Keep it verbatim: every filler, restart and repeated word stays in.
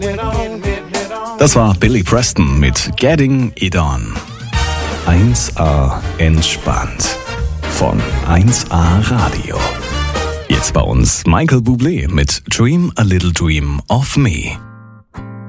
Das war Billy Preston mit Getting It On. eins A entspannt von eins A Radio. Jetzt bei uns Michael Bublé mit Dream a Little Dream of Me.